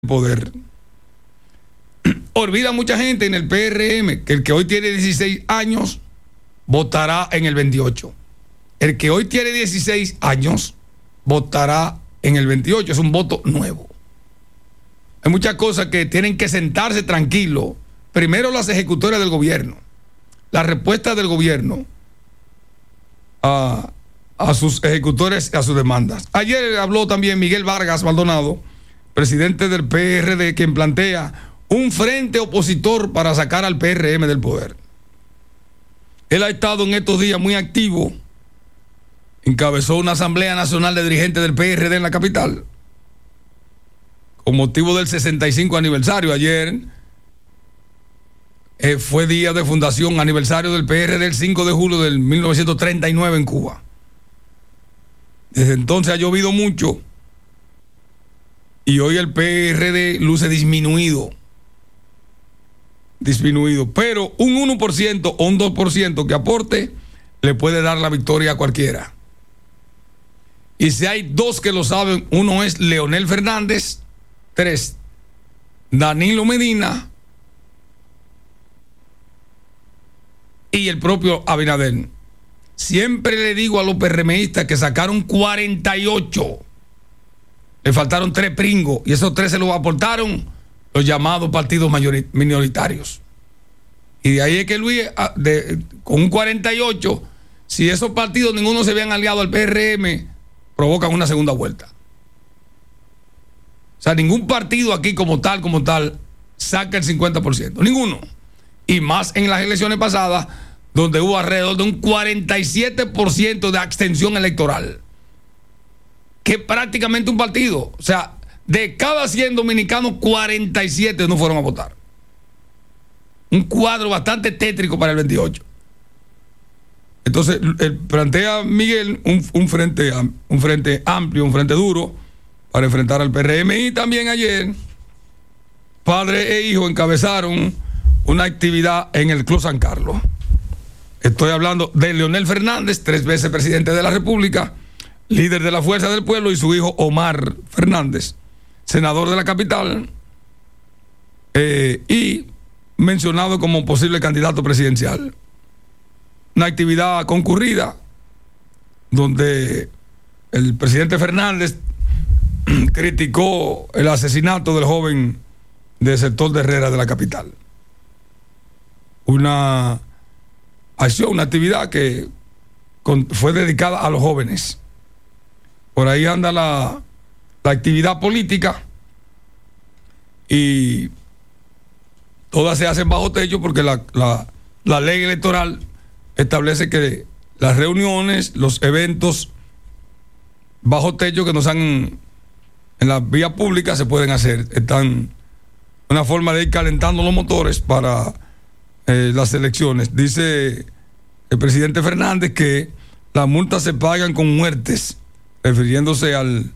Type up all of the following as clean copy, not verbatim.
poder. Olvida mucha gente en el PRM que el que hoy tiene 16 años votará en el 28. El que hoy tiene 16 años votará en el 28. Es un voto nuevo. Hay muchas cosas que tienen que sentarse tranquilo. Primero, las ejecutoras del gobierno. La respuesta del gobierno a sus ejecutores y a sus demandas. Ayer habló también Miguel Vargas Maldonado, presidente del PRD, quien plantea un frente opositor para sacar al PRM del poder. Él ha estado en estos días muy activo. Encabezó una asamblea nacional de dirigentes del PRD en la capital con motivo del 65 aniversario. Ayer fue día de fundación, aniversario del PRD, el 5 de julio del 1939 en Cuba. Desde entonces ha llovido mucho y hoy el PRD luce disminuido, pero un 1% o un 2% que aporte le puede dar la victoria a cualquiera. Y si hay dos que lo saben, uno es Leonel Fernández, 3, Danilo Medina y el propio Abinader. Siempre le digo a los PRMistas que sacaron 48, le faltaron 3 pringos y esos 3 se los aportaron los llamados partidos minoritarios. Y de ahí es que Luis, con un 48, si esos partidos ninguno se habían aliado al PRM, provocan una segunda vuelta. O sea, ningún partido aquí como tal, saca el 50%. Ninguno. Y más en las elecciones pasadas, donde hubo alrededor de un 47% de abstención electoral. Que prácticamente un partido. O sea, de cada 100 dominicanos, 47 no fueron a votar. Un cuadro bastante tétrico para el 28. Entonces, plantea Miguel un frente amplio, un frente duro para enfrentar al PRM. Y también ayer, padre e hijo encabezaron una actividad en el Club San Carlos. Estoy hablando de Leonel Fernández, 3 veces presidente de la República, líder de la Fuerza del Pueblo, y su hijo Omar Fernández, senador de la capital, y mencionado como posible candidato presidencial. Una actividad concurrida donde el presidente Fernández criticó el asesinato del joven del sector de Herrera de la capital. Una acción, una actividad que fue dedicada a los jóvenes. Por ahí anda la actividad política y todas se hacen bajo techo porque la ley electoral establece que las reuniones, los eventos bajo techo que no sean en la vía pública se pueden hacer. Están una forma de ir calentando los motores para las elecciones. Dice el presidente Fernández que las multas se pagan con muertes, refiriéndose al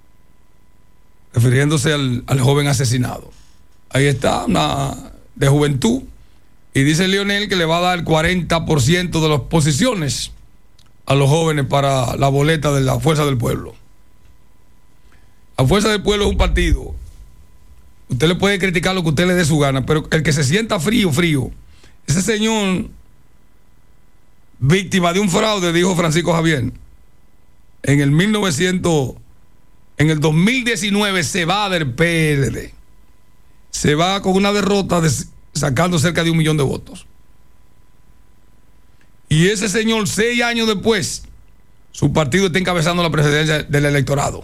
joven asesinado. Ahí está, una de juventud. Y dice Leonel que le va a dar el 40% de las posiciones a los jóvenes para la boleta de la Fuerza del Pueblo. La Fuerza del Pueblo es un partido. Usted le puede criticar lo que usted le dé su gana, pero el que se sienta frío, ese señor víctima de un fraude, dijo Francisco Javier, en el 2019 se va del PLD. Se va con una derrota sacando cerca de 1 millón de votos. Y ese señor, 6 años después, su partido está encabezando la presidencia del electorado.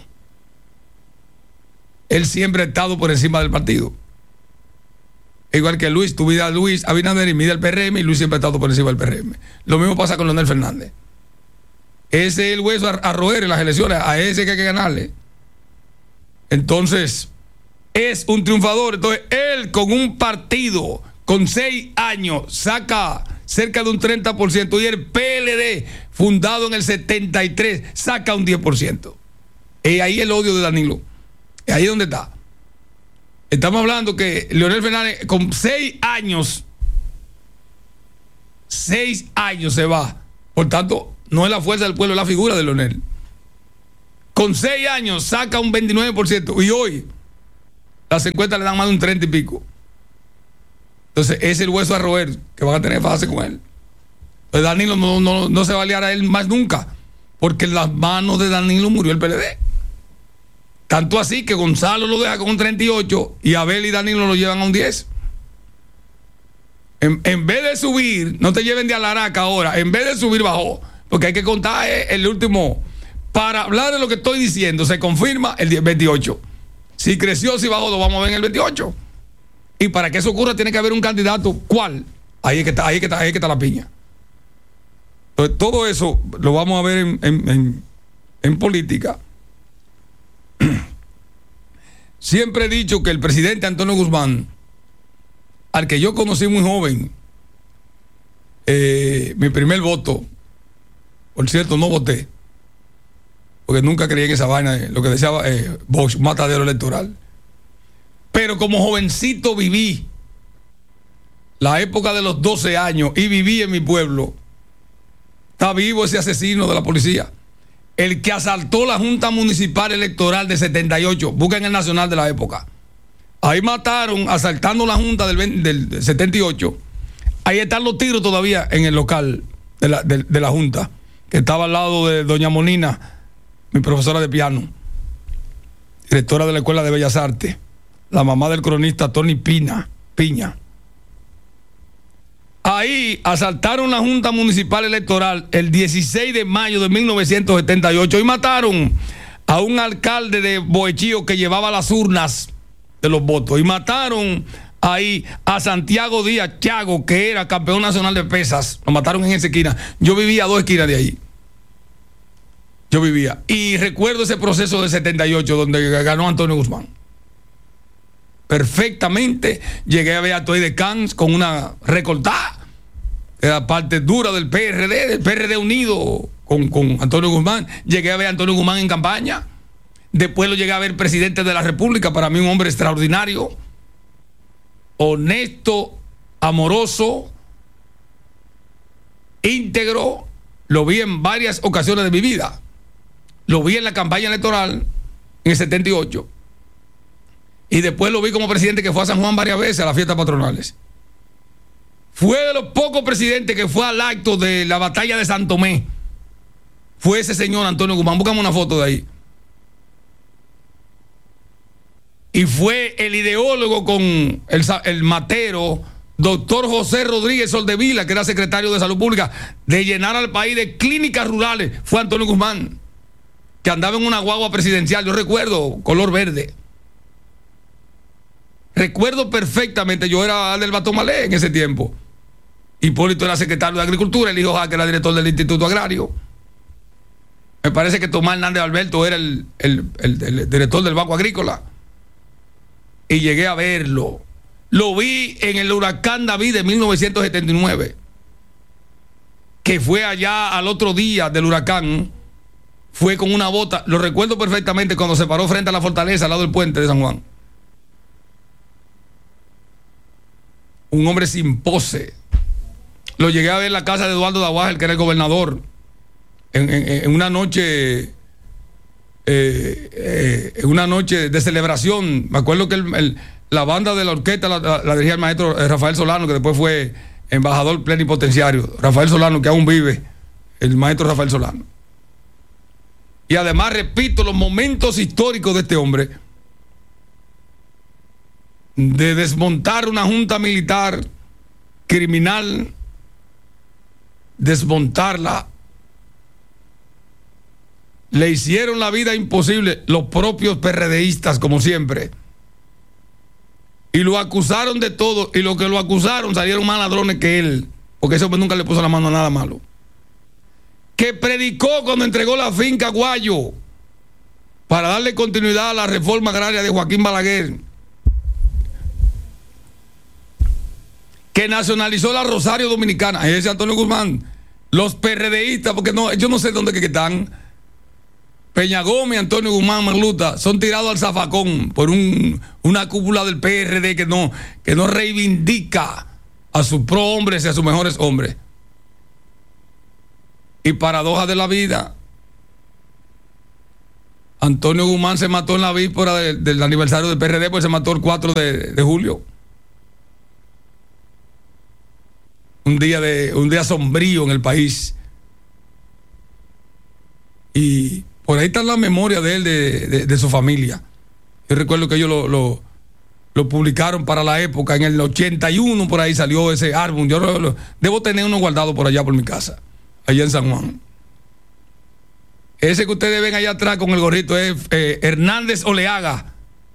Él siempre ha estado por encima del partido. Igual que Luis, tú miras a Luis Abinader y mira el PRM, y Luis siempre ha estado por encima del PRM. Lo mismo pasa con Leonel Fernández. Ese es el hueso a roer en las elecciones, a ese que hay que ganarle. Entonces, es un triunfador. Entonces, él con un partido con 6 años saca cerca de un 30%, y el PLD, fundado en el 73, saca un 10%. Y ahí el odio de Danilo. Y ahí es donde está. Estamos hablando que Leonel Fernández con 6 años se va. Por tanto, no es la Fuerza del Pueblo, es la figura de Leonel. Con 6 años saca un 29%. Y hoy las encuestas le dan más de un 30 y pico. Entonces, ese es el hueso a roer que van a tener fase con él. Entonces, Danilo no se va a liar a él más nunca, porque en las manos de Danilo murió el PLD. Tanto así que Gonzalo lo deja con un 38 y Abel y Danilo lo llevan a un 10. En vez de subir, no te lleven de Alaraca ahora, en vez de subir, bajó. Porque hay que contar el último. Para hablar de lo que estoy diciendo, se confirma el 28. Si creció, si bajó, lo vamos a ver en el 28. Y para que eso ocurra, tiene que haber un candidato. ¿Cuál? Ahí es que está la piña. Entonces, todo eso lo vamos a ver en política. Siempre he dicho que el presidente Antonio Guzmán, al que yo conocí muy joven, mi primer voto, por cierto, no voté, porque nunca creí en esa vaina, lo que decía Bosch, matadero electoral. Pero como jovencito viví la época de los 12 años y viví en mi pueblo. Está vivo ese asesino de la policía, el que asaltó la Junta Municipal Electoral de 78. Busquen el nacional de la época. Ahí mataron, asaltando la Junta del 78. Ahí están los tiros todavía en el local de la Junta, que estaba al lado de doña Monina, mi profesora de piano, directora de la Escuela de Bellas Artes, la mamá del cronista Tony Piña. Ahí asaltaron la Junta Municipal Electoral el 16 de mayo de 1978 y mataron a un alcalde de Boechío que llevaba las urnas de los votos. Y mataron ahí a Santiago Díaz Chago, que era campeón nacional de pesas. Lo mataron en esa esquina. Yo vivía a 2 esquinas de ahí. Yo vivía. Y recuerdo ese proceso de 78 donde ganó Antonio Guzmán. Perfectamente. Llegué a ver a Toy de Cans con una recortada, que era parte dura del PRD unido con Antonio Guzmán. Llegué a ver a Antonio Guzmán en campaña. Después lo llegué a ver presidente de la República. Para mí un hombre extraordinario, honesto, amoroso, íntegro. Lo vi en varias ocasiones de mi vida. Lo vi en la campaña electoral en el 78. Y después lo vi como presidente que fue a San Juan varias veces a las fiestas patronales. Fue de los pocos presidentes que fue al acto de la batalla de San Tomé. Fue ese señor Antonio Guzmán. Búscame una foto de ahí. Y fue el ideólogo con el matero, doctor José Rodríguez Soldevila, que era secretario de Salud Pública, de llenar al país de clínicas rurales. Fue Antonio Guzmán, que andaba en una guagua presidencial. Yo recuerdo, color verde. Recuerdo perfectamente, yo era del Batomalé en ese tiempo. Hipólito era secretario de Agricultura, el hijo Jaque era director del Instituto Agrario. Me parece que Tomás Hernández Alberto era el director del Banco Agrícola. Y llegué a verlo. Lo vi en el huracán David de 1979, que fue allá al otro día del huracán. Fue con una bota, lo recuerdo perfectamente, cuando se paró frente a la fortaleza al lado del puente de San Juan. Un hombre sin pose. Lo llegué a ver en la casa de Eduardo Daguaje, que era el gobernador, en una noche de celebración. Me acuerdo que la banda de la orquesta la dirigía el maestro Rafael Solano, que después fue embajador plenipotenciario. Rafael Solano, que aún vive, el maestro Rafael Solano. Y además, repito, los momentos históricos de este hombre, de desmontar una junta militar criminal, desmontarla. Le hicieron la vida imposible los propios PRDistas, como siempre, y lo acusaron de todo, y los que lo acusaron salieron más ladrones que él, porque ese hombre nunca le puso la mano a nada malo. Que predicó cuando entregó la finca a Guayo para darle continuidad a la reforma agraria de Joaquín Balaguer, que nacionalizó la Rosario Dominicana, ese Antonio Guzmán. Los PRDistas, porque no, yo no sé dónde que están, Peña Gómez, Antonio Guzmán, Merluta, son tirados al zafacón por una cúpula del PRD que no reivindica a sus pro hombres y a sus mejores hombres. Y paradoja de la vida, Antonio Guzmán se mató en la víspera del aniversario del PRD, pues se mató el 4 de julio. Un día sombrío en el país. Y por ahí está la memoria de él, de su familia. Yo recuerdo que ellos lo publicaron para la época. En el 81 por ahí salió ese álbum. Yo debo tener uno guardado por allá por mi casa, allá en San Juan. Ese que ustedes ven allá atrás con el gorrito es Hernández Oleaga,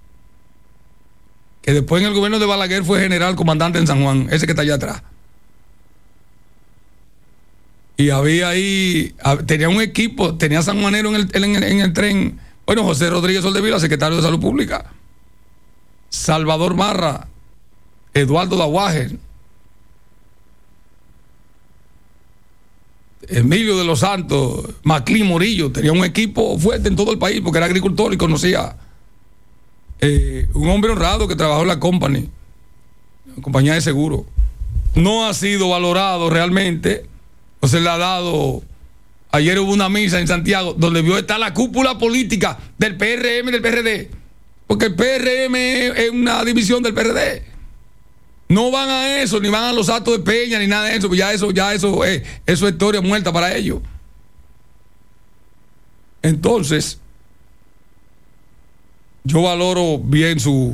que después en el gobierno de Balaguer fue general comandante en San Juan. Ese que está allá atrás. Y había ahí, tenía un equipo, tenía sanjuanero en el tren. Bueno, José Rodríguez Soldevila, secretario de Salud Pública. Salvador Marra, Eduardo Dawager, Emilio de los Santos, Maclín Morillo. Tenía un equipo fuerte en todo el país porque era agricultor y conocía un hombre honrado que trabajó en la compañía de seguro. No ha sido valorado realmente. No se le ha dado. Ayer hubo una misa en Santiago donde vio estar la cúpula política del PRM y del PRD. Porque el PRM es una división del PRD. No van a eso, ni van a los actos de Peña, ni nada de eso. Eso es historia muerta para ellos. Entonces, yo valoro bien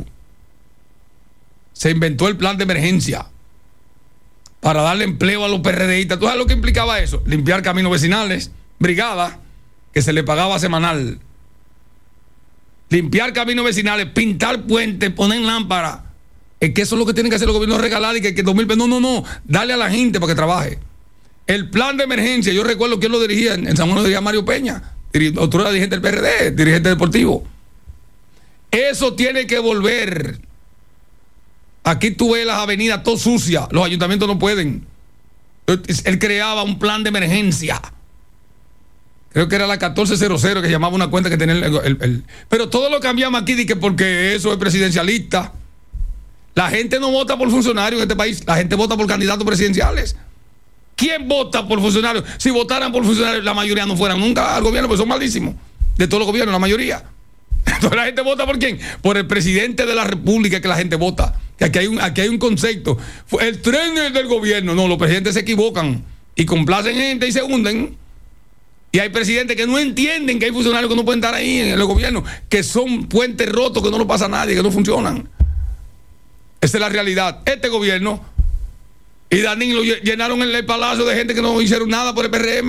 se inventó el plan de emergencia para darle empleo a los PRDistas. ¿Tú sabes lo que implicaba eso? Limpiar caminos vecinales, brigada, que se le pagaba semanal. Limpiar caminos vecinales, pintar puentes, poner lámparas. Es que eso es lo que tienen que hacer los gobiernos, regalar y que 2000 pesos. No, darle a la gente para que trabaje. El plan de emergencia, yo recuerdo que él lo dirigía en San Juan, lo dirigía Mario Peña, otro era dirigente del PRD, dirigente deportivo. Eso tiene que volver. Aquí tú ves las avenidas todas sucias, los ayuntamientos no pueden. Él creaba un plan de emergencia. Creo que era la 1400, que se llamaba una cuenta que tenía pero todo lo cambiamos aquí de que porque eso es presidencialista. La gente no vota por funcionarios en este país, la gente vota por candidatos presidenciales. ¿Quién vota por funcionarios? Si votaran por funcionarios, la mayoría no fueran nunca al gobierno, pues son malísimos. De todos los gobiernos, la mayoría. Entonces la gente vota por ¿quién? Por el presidente de la república, que la gente vota. Que aquí hay un concepto. El tren es del gobierno. No, los presidentes se equivocan y complacen gente y se hunden. Y hay presidentes que no entienden que hay funcionarios que no pueden estar ahí en el gobierno, que son puentes rotos, que no lo pasa a nadie, que no funcionan. Esa es la realidad. Este gobierno y Danilo llenaron el palacio de gente que no hicieron nada por el PRM.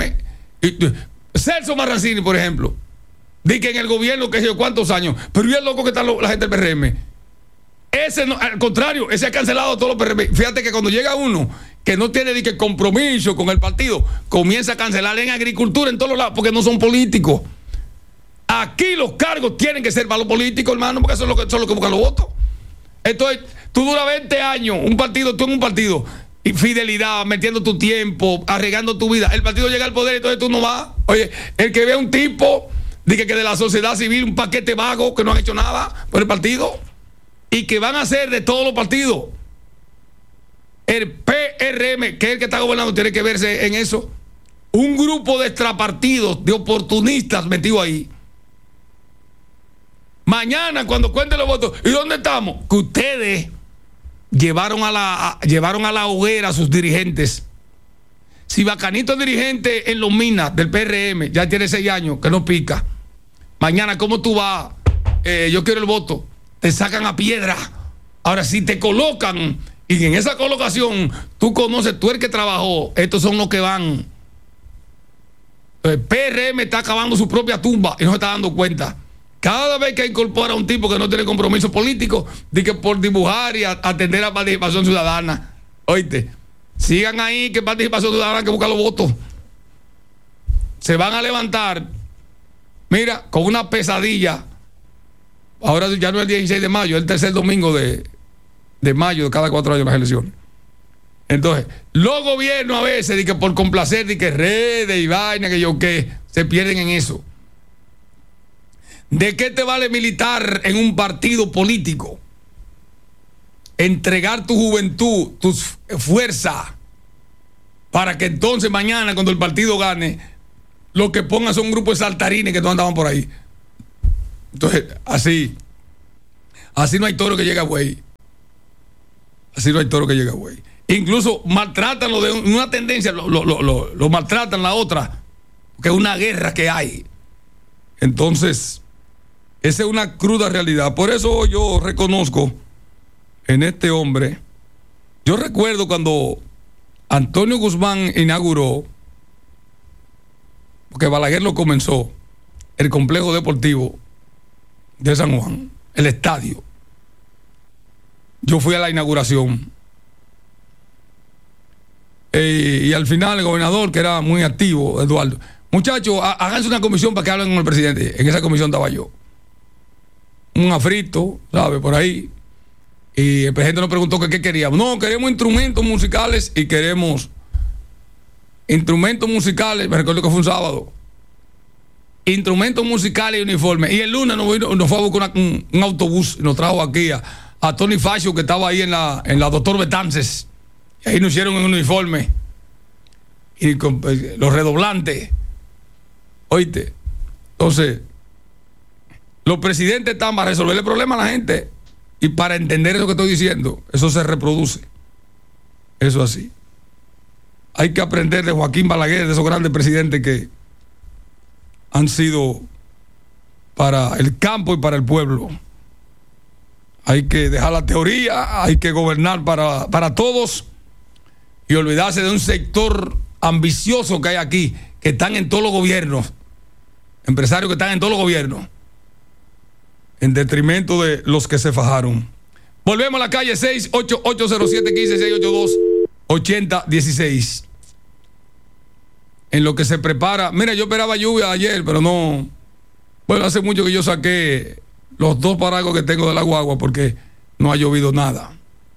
Celso Marrancini, por ejemplo, di que en el gobierno, que sé yo cuántos años, pero es loco que está la gente del PRM. Ese no, al contrario, ese ha cancelado a todos los PRM. Fíjate que cuando llega uno que no tiene ni que compromiso con el partido, comienza a cancelar en agricultura en todos los lados, porque no son políticos. Aquí los cargos tienen que ser para los políticos, hermano, porque eso es lo que buscan los votos. Entonces, tú duras 20 años, tú en un partido, y fidelidad, metiendo tu tiempo, arriesgando tu vida. El partido llega al poder y entonces tú no vas. Oye, el que ve a un tipo, dice que de la sociedad civil, un paquete vago, que no han hecho nada por el partido, y que van a hacer de todos los partidos. El PRM, que es el que está gobernando, tiene que verse en eso. Un grupo de extrapartidos, de oportunistas metidos ahí. Mañana, cuando cuenten los votos, ¿y dónde estamos? Que ustedes llevaron a la hoguera a sus dirigentes. Si Bacanito es dirigente en los minas del PRM, ya tiene 6 años, que no pica. Mañana, ¿cómo tú vas? Yo quiero el voto. Te sacan a piedra. Ahora, si te colocan, y en esa colocación tú conoces, tú el que trabajó, estos son los que van. El PRM está acabando su propia tumba y no se está dando cuenta. Cada vez que incorpora a un tipo que no tiene compromiso político, di que por dibujar y atender a participación ciudadana. Oíste, sigan ahí, que participación ciudadana, que busca los votos. Se van a levantar, mira, con una pesadilla. Ahora ya no es el 16 de mayo, es el tercer domingo de mayo de cada 4 años las elecciones. Entonces, los gobiernos a veces, di que por complacer, di que redes y vaina, que yo qué, se pierden en eso. ¿De qué te vale militar en un partido político? Entregar tu juventud, tu fuerza, para que entonces mañana, cuando el partido gane, lo que pongan son un grupo de saltarines que no andaban por ahí. Entonces, así no hay toro que llegue a buey. Así no hay toro que llegue a buey. Incluso maltratan lo de una tendencia, lo maltratan la otra, que es una guerra que hay. Entonces, esa es una cruda realidad. Por eso yo reconozco en este hombre. Yo recuerdo cuando Antonio Guzmán inauguró, porque Balaguer lo comenzó, el complejo deportivo de San Juan, el estadio. Yo fui a la inauguración. Y al final el gobernador, que era muy activo, Eduardo, muchachos, háganse una comisión para que hablen con el presidente. En esa comisión estaba yo. Un afrito, ¿sabe? Por ahí. Y el presidente nos preguntó que qué queríamos. No, queremos instrumentos musicales y queremos instrumentos musicales. Me recuerdo que fue un sábado. Instrumentos musicales y uniformes. Y el lunes nos fue a buscar un autobús y nos trajo aquí a Tony Facio, que estaba ahí en la Doctor Betances. Y ahí nos hicieron un uniforme. Y con los redoblantes. Oíste. Entonces, los presidentes están para resolver el problema a la gente y para entender eso que estoy diciendo. Eso se reproduce. Eso así. Hay que aprender de Joaquín Balaguer, de esos grandes presidentes que han sido para el campo y para el pueblo. Hay que dejar la teoría, hay que gobernar para todos y olvidarse de un sector ambicioso que hay aquí, que están en todos los gobiernos, empresarios que están en todos los gobiernos, en detrimento de los que se fajaron. Volvemos a la calle 6880715-682-8016. En lo que se prepara. Mira, yo esperaba lluvia ayer, pero no. Bueno, hace mucho que yo saqué los 2 paraguas que tengo de la guagua porque no ha llovido nada.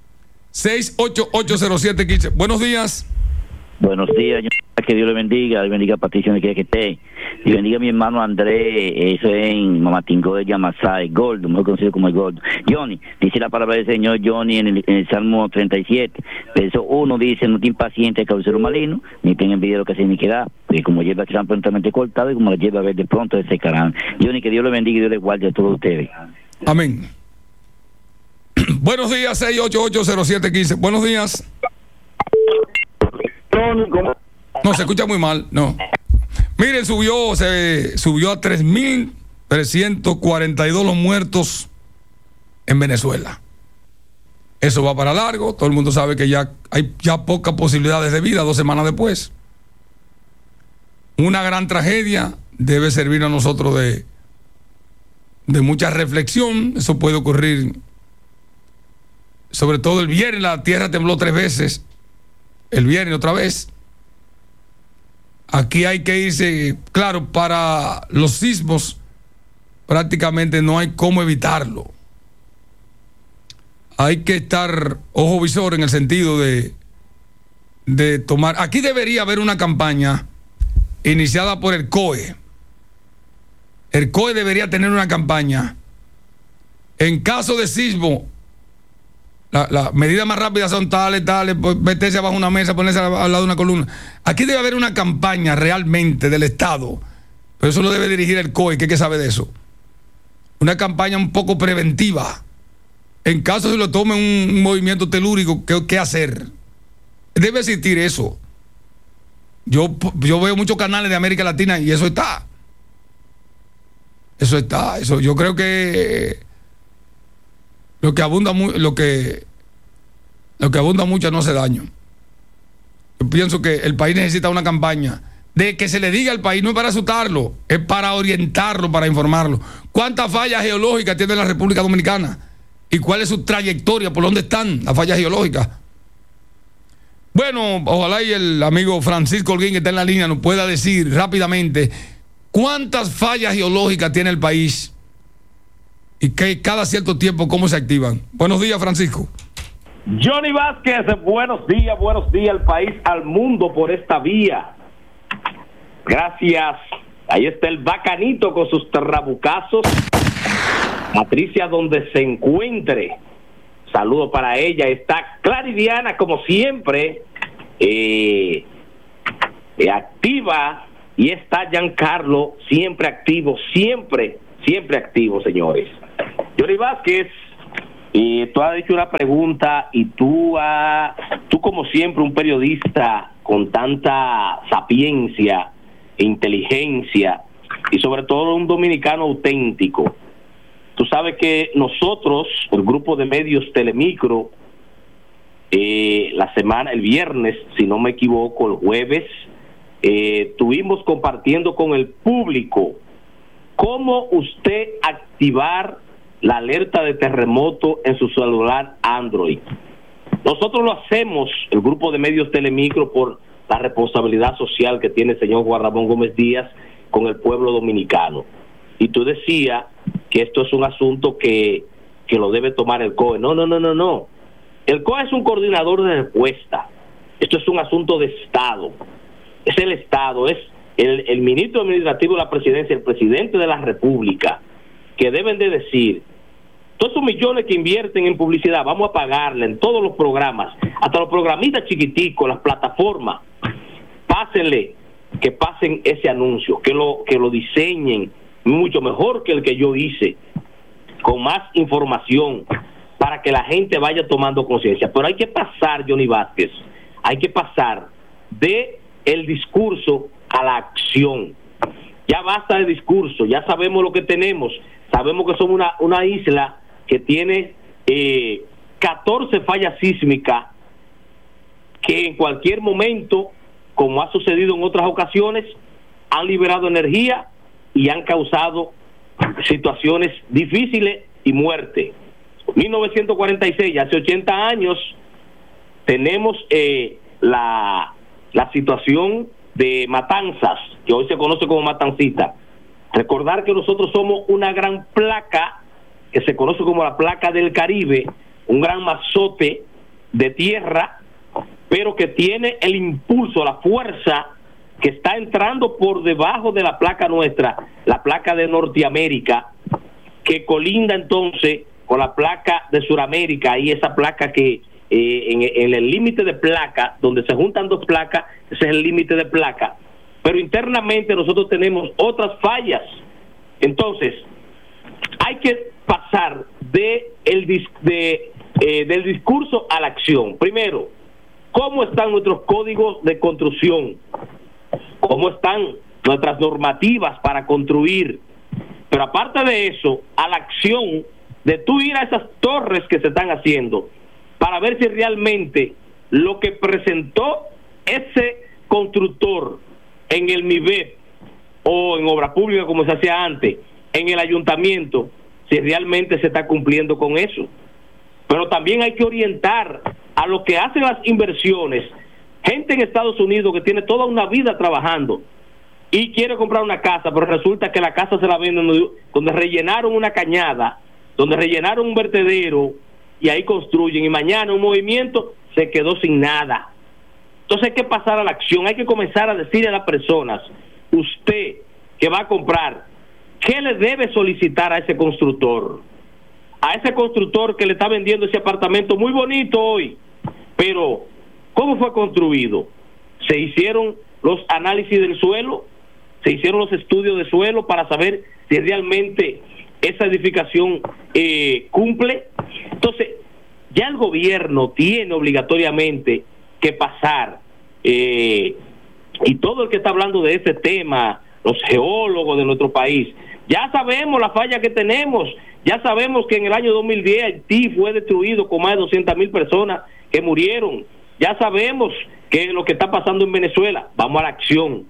6880715. Buenos días. Buenos días, que Dios le bendiga a Patricia donde quiera que esté. Y bendiga a mi hermano Andrés, eso es en Mamatingó de Yamasá, el Gordo, muy conocido como el Gordo. Johnny, dice la palabra del Señor, Johnny, en el Salmo 37, verso 1 dice: no te impacientes, causero maligno, ni tenga envidia de lo que hace iniquidad, porque como hierba serán prontamente cortadas y como la hierba verde pronto se secarán. Johnny, que Dios le bendiga y Dios le guarde a todos ustedes. Amén. Buenos días, 6880715. Buenos días. No, se escucha muy mal, no. Miren, se subió a 3.342 los muertos en Venezuela. Eso va para largo. Todo el mundo sabe que ya hay pocas posibilidades de vida 2 semanas después. Una gran tragedia debe servir a nosotros de mucha reflexión. Eso puede ocurrir, sobre todo el viernes. La tierra tembló 3 veces. El viernes otra vez. Aquí hay que irse, claro, para los sismos prácticamente no hay cómo evitarlo. Hay que estar ojo visor en el sentido de tomar. Aquí debería haber una campaña iniciada por el COE. El COE debería tener una campaña. En caso de sismo, las medidas más rápidas son tales, pues meterse abajo de una mesa, ponerse al lado de una columna. Aquí debe haber una campaña realmente del Estado, pero eso lo debe dirigir el COE, que sabe de eso. Una campaña un poco preventiva. En caso de lo tome un movimiento telúrico, ¿qué hacer? Debe existir eso. Yo veo muchos canales de América Latina y eso está. Eso yo creo que lo que abunda mucho no hace daño. Yo pienso que el país necesita una campaña de que se le diga al país, no es para asustarlo, es para orientarlo, para informarlo. ¿Cuántas fallas geológicas tiene la República Dominicana? ¿Y cuál es su trayectoria? ¿Por dónde están las fallas geológicas? Bueno, ojalá y el amigo Francisco Holguín, que está en la línea, nos pueda decir rápidamente cuántas fallas geológicas tiene el país y que cada cierto tiempo cómo se activan. Buenos días, Francisco. Johnny Vázquez, buenos días al país, al mundo por esta vía. Gracias. Ahí está el bacanito con sus trabucazos. Patricia, donde se encuentre, saludo para ella. Está Claridiana, como siempre, activa. Y está Giancarlo, siempre activo, siempre siempre activo, señores. Johnny Vázquez, tú has hecho una pregunta y tú como siempre un periodista con tanta sapiencia, inteligencia y sobre todo un dominicano auténtico. Tú sabes que nosotros, el grupo de medios Telemicro, el viernes, si no me equivoco, el jueves, estuvimos compartiendo con el público cómo usted activar la alerta de terremoto en su celular Android. Nosotros lo hacemos, el grupo de medios Telemicro, por la responsabilidad social que tiene el señor Juan Ramón Gómez Díaz con el pueblo dominicano. Y tú decías que esto es un asunto que lo debe tomar el COE. No. El COE es un coordinador de respuesta. Esto es un asunto de Estado. Es el Estado, es el ministro administrativo de la presidencia, el presidente de la República, que deben de decir, todos esos millones que invierten en publicidad, vamos a pagarle en todos los programas, hasta los programistas chiquiticos, las plataformas, que pasen ese anuncio, que lo diseñen mucho mejor que el que yo hice, con más información, para que la gente vaya tomando conciencia. Pero hay que pasar, Johnny Vázquez, hay que pasar de el discurso a la acción. Ya basta de discurso, ya sabemos lo que tenemos, sabemos que somos una isla que tiene 14 fallas sísmicas que en cualquier momento, como ha sucedido en otras ocasiones, han liberado energía y han causado situaciones difíciles y muerte. 1946, hace 80 años, tenemos la situación de Matanzas, que hoy se conoce como Matancita. Recordar que nosotros somos una gran placa, que se conoce como la placa del Caribe, un gran mazote de tierra, pero que tiene el impulso, la fuerza que está entrando por debajo de la placa nuestra, la placa de Norteamérica, que colinda entonces con la placa de Suramérica, y esa placa que en el límite de placa, donde se juntan dos placas, ese es el límite de placa, pero internamente nosotros tenemos otras fallas. Entonces, hay que pasar del discurso a la acción. Primero, ¿cómo están nuestros códigos de construcción? ¿Cómo están nuestras normativas para construir? Pero aparte de eso, a la acción de tú ir a esas torres que se están haciendo para ver si realmente lo que presentó ese constructor en el MIBEP o en obra pública como se hacía antes, en el ayuntamiento, si realmente se está cumpliendo con eso. Pero también hay que orientar a lo que hacen las inversiones. Gente en Estados Unidos que tiene toda una vida trabajando y quiere comprar una casa, pero resulta que la casa se la venden donde rellenaron una cañada, donde rellenaron un vertedero y ahí construyen, y mañana un movimiento se quedó sin nada. Entonces hay que pasar a la acción, hay que comenzar a decirle a las personas, usted que va a comprar, ¿qué le debe solicitar a ese constructor? A ese constructor que le está vendiendo ese apartamento muy bonito hoy, pero ¿cómo fue construido? ¿Se hicieron los análisis del suelo? ¿Se hicieron los estudios de suelo para saber si realmente esa edificación cumple? Entonces, ya el gobierno tiene obligatoriamente que pasar, y todo el que está hablando de este tema, los geólogos de nuestro país, ya sabemos la falla que tenemos, ya sabemos que en el año 2010 Haití fue destruido con más de 200,000 personas que murieron, ya sabemos que lo que está pasando en Venezuela. Vamos a la acción.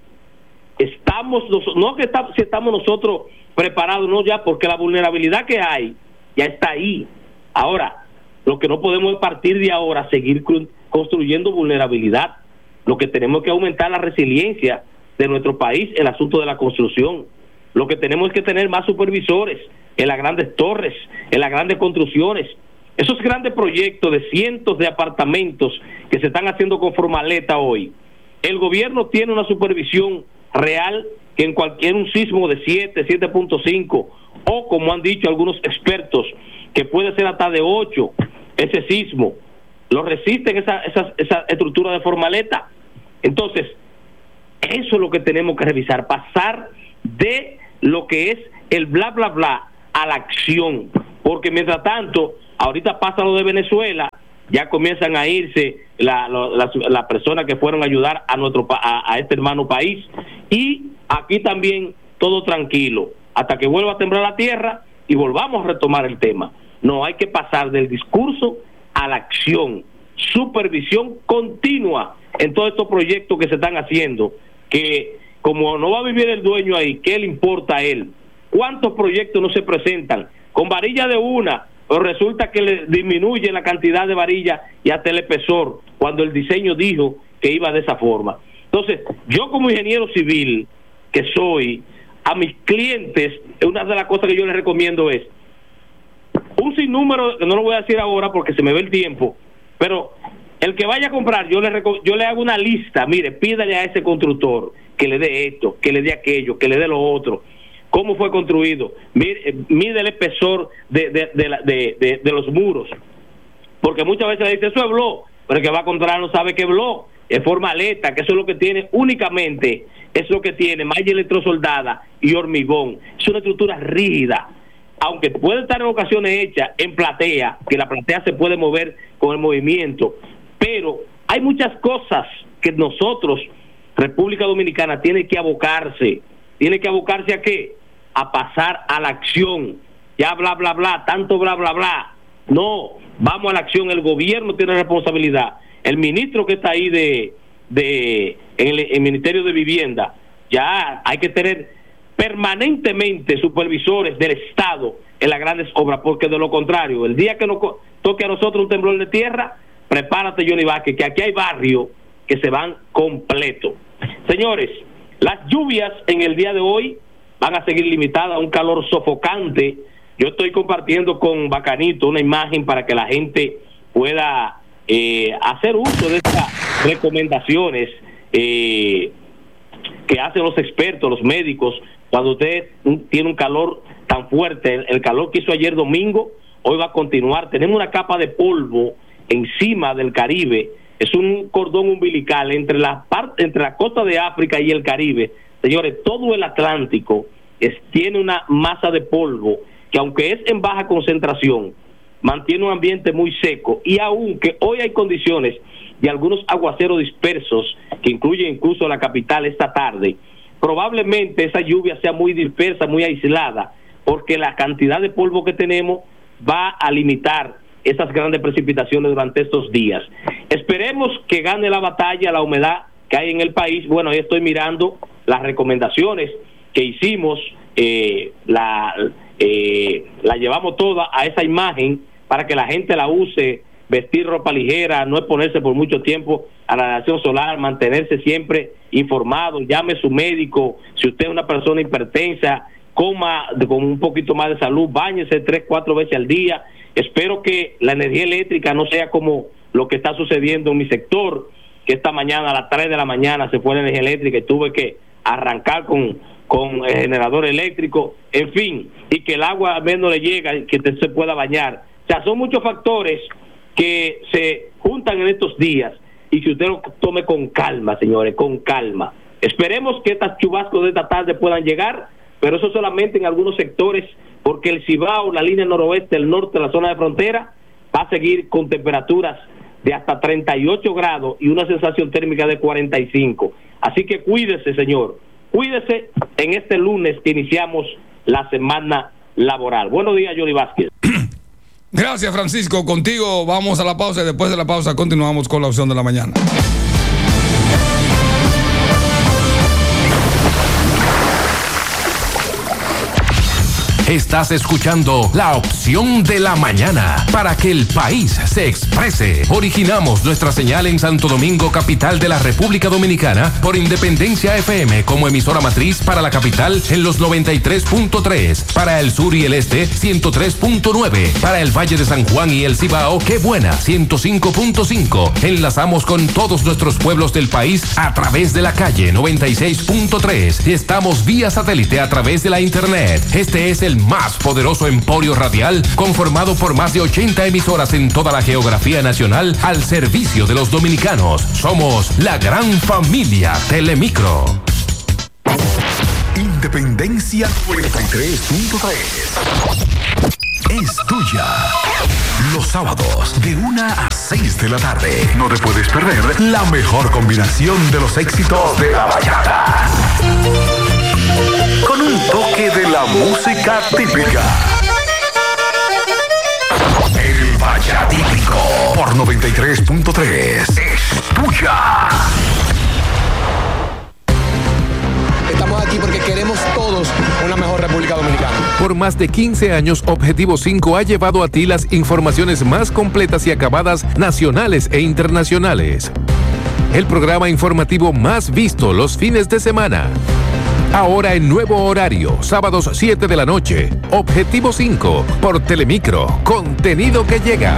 Si estamos nosotros preparados, no ya, porque la vulnerabilidad que hay ya está ahí. Ahora, lo que no podemos es partir de ahora seguir construyendo vulnerabilidad. Lo que tenemos que aumentar la resiliencia de nuestro país, el asunto de la construcción. Lo que tenemos es que tener más supervisores en las grandes torres, en las grandes construcciones. Esos grandes proyectos de cientos de apartamentos que se están haciendo con formaleta hoy, el gobierno tiene una supervisión real que en cualquier un sismo de 7.5, o como han dicho algunos expertos, que puede ser hasta de 8, ese sismo, lo resisten esa estructura de formaleta. Entonces, eso es lo que tenemos que revisar, pasar de lo que es el bla, bla, bla a la acción, porque mientras tanto, ahorita pasa lo de Venezuela, ya comienzan a irse las personas que fueron a ayudar a este hermano país, y aquí también todo tranquilo, hasta que vuelva a temblar la tierra y volvamos a retomar el tema. No, hay que pasar del discurso a la acción, supervisión continua en todos estos proyectos que se están haciendo, que como no va a vivir el dueño ahí, ¿qué le importa a él? ¿Cuántos proyectos no se presentan con varilla de una, pero resulta que le disminuye la cantidad de varilla y hasta el espesor, cuando el diseño dijo que iba de esa forma? Entonces, yo como ingeniero civil que soy, a mis clientes, una de las cosas que yo les recomiendo es un sinnúmero, no lo voy a decir ahora porque se me ve el tiempo, pero el que vaya a comprar, yo le hago una lista. Mire, pídale a ese constructor que le dé esto, que le dé aquello, que le dé lo otro, cómo fue construido, mide el espesor de los muros, porque muchas veces le dice eso es block, pero el que va a comprar no sabe qué es block, es formaleta, que eso es lo que tiene únicamente, es lo que tiene malla electrosoldada y hormigón. Es una estructura rígida, aunque puede estar en ocasiones hecha en platea, que la platea se puede mover con el movimiento, pero hay muchas cosas que nosotros, República Dominicana, tiene que abocarse. ¿Tiene que abocarse a qué? A pasar a la acción. Ya bla, bla, bla, tanto bla, bla, bla. No, vamos a la acción. El gobierno tiene responsabilidad. El ministro que está ahí en el Ministerio de Vivienda, ya hay que tener permanentemente supervisores del Estado en las grandes obras, porque de lo contrario, el día que nos toque a nosotros un temblor de tierra, prepárate, Johnny Vázquez, que aquí hay barrios que se van completos. Señores, las lluvias en el día de hoy van a seguir limitadas a un calor sofocante. Yo estoy compartiendo con Bacanito una imagen para que la gente pueda hacer uso de estas recomendaciones que hacen los expertos, los médicos, cuando usted tiene un calor tan fuerte. El calor que hizo ayer domingo, hoy va a continuar. Tenemos una capa de polvo encima del Caribe. Es un cordón umbilical entre la costa de África y el Caribe. Señores, todo el Atlántico tiene una masa de polvo que, aunque es en baja concentración, mantiene un ambiente muy seco, y aunque hoy hay condiciones de algunos aguaceros dispersos que incluyen incluso la capital esta tarde, probablemente esa lluvia sea muy dispersa, muy aislada, porque la cantidad de polvo que tenemos va a limitar esas grandes precipitaciones durante estos días. Esperemos que gane la batalla la humedad que hay en el país. Bueno, ahí estoy mirando las recomendaciones que hicimos, la llevamos toda a esa imagen para que la gente la use, vestir ropa ligera, no exponerse por mucho tiempo a la radiación solar, mantenerse siempre informado, llame a su médico. Si usted es una persona hipertensa, coma con un poquito más de salud, báñese 3-4 veces al día. Espero que la energía eléctrica no sea como lo que está sucediendo en mi sector, que esta mañana a las 3 de la mañana se fue la energía eléctrica y tuve que arrancar con el generador eléctrico, en fin, y que el agua al menos le llega y que usted se pueda bañar. O sea, son muchos factores que se juntan en estos días, y que usted lo tome con calma, señores, con calma. Esperemos que estas chubascos de esta tarde puedan llegar, pero eso solamente en algunos sectores, porque el Cibao, la línea noroeste, el norte, la zona de frontera, va a seguir con temperaturas de hasta 38 grados y una sensación térmica de 45. Así que cuídese, señor, cuídese en este lunes que iniciamos la semana laboral. Buenos días, Johnny Vázquez. Gracias, Francisco. Contigo vamos a la pausa y después de la pausa continuamos con la opción de la mañana. Estás escuchando La Opción de la Mañana para que el país se exprese. Originamos nuestra señal en Santo Domingo, capital de la República Dominicana, por Independencia FM como emisora matriz para la capital en los 93.3, para el sur y el este 103.9, para el Valle de San Juan y el Cibao, Qué Buena 105.5. Enlazamos con todos nuestros pueblos del país a través de la calle 96.3 y estamos vía satélite a través de la internet. Este es el más poderoso emporio radial, conformado por más de 80 emisoras en toda la geografía nacional al servicio de los dominicanos. Somos la gran familia Telemicro. Independencia 93.3 es tuya. Los sábados de 1 a 6 de la tarde. No te puedes perder la mejor combinación de los éxitos de la bachata, con un toque de la música típica. El Bachatípico por 93.3 es tuya. Estamos aquí porque queremos todos una mejor República Dominicana. Por más de 15 años, Objetivo 5 ha llevado a ti las informaciones más completas y acabadas nacionales e internacionales. El programa informativo más visto los fines de semana. Ahora en nuevo horario, sábados 7 de la noche. Objetivo 5 por Telemicro. Contenido que llega.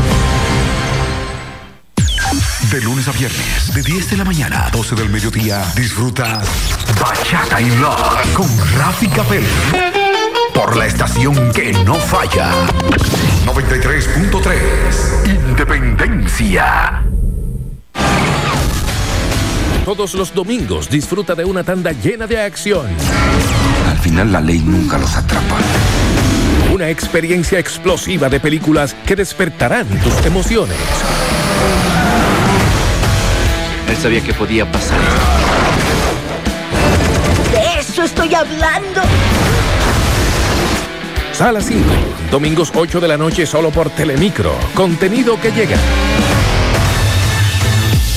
De lunes a viernes, de 10 de la mañana a 12 del mediodía, disfruta Bachata in Love con Rafi Capel por la estación que no falla. 93.3 Independencia. Todos los domingos disfruta de una tanda llena de acción. Al final la ley nunca los atrapa. Una experiencia explosiva de películas que despertarán tus emociones. Él sabía que podía pasar. De eso estoy hablando. Sala 5, domingos 8 de la noche solo por Telemicro. Contenido que llega.